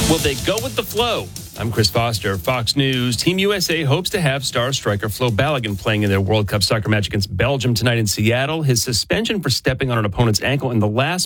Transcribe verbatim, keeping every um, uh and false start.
Will they go with the flow? I'm Chris Foster, Fox News. Team U S A hopes to have star striker Flo Balogun playing in their World Cup soccer match against Belgium tonight in Seattle. His suspension for stepping on an opponent's ankle in the last